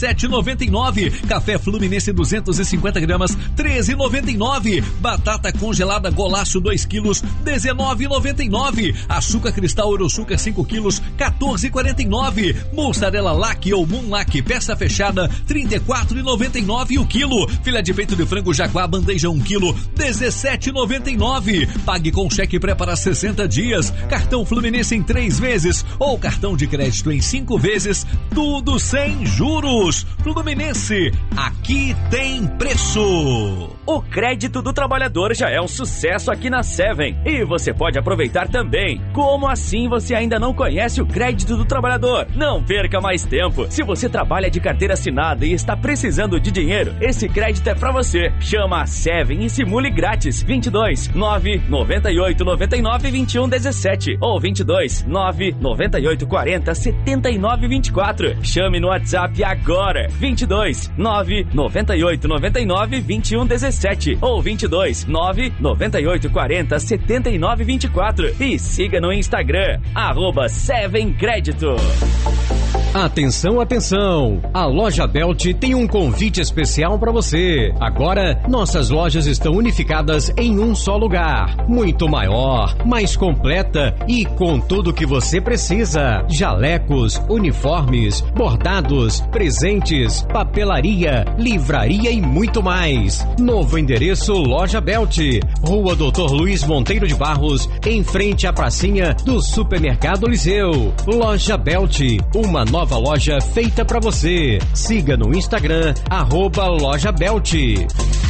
7,99. Café Fluminense 250 gramas, 13,99. Batata congelada Golaço 2 quilos, 19,99. Açúcar cristal Oroçúcar 5 quilos, 14,49. Mussarela Lac ou Moonlac peça fechada, 34,99 o quilo. Filé de peito de frango Jaguar bandeja 1 quilo, 17,99. Pague com cheque pré para 60 dias. Cartão Fluminense em 3 vezes ou cartão de crédito em 5 vezes, tudo sem juros. Fluminense, aqui tem preço. O crédito do trabalhador já é um sucesso aqui na Seven e você pode aproveitar também. Como assim você ainda não conhece o crédito do trabalhador? Não perca mais tempo. Se você trabalha de carteira assinada e está precisando de dinheiro, esse crédito é para você. Chama a Seven e simule grátis. 22 9 98 99 21 17 ou 22 9 98 40 79 24. Chame no WhatsApp agora. 22 9 98 99 21 17 ou 22 9 98 40 79 24 e siga no Instagram @Seven Crédito. Atenção, atenção! A Loja Belt tem um convite especial para você. Agora, nossas lojas estão unificadas em um só lugar. Muito maior, mais completa e com tudo o que você precisa. Jalecos, uniformes, bordados, presentes, papelaria, livraria e muito mais. Novo endereço Loja Belt, Rua Dr. Luiz Monteiro de Barros, em frente à pracinha do Supermercado Liseu. Loja Belt, uma nova loja feita para você. Siga no Instagram @Loja Belt.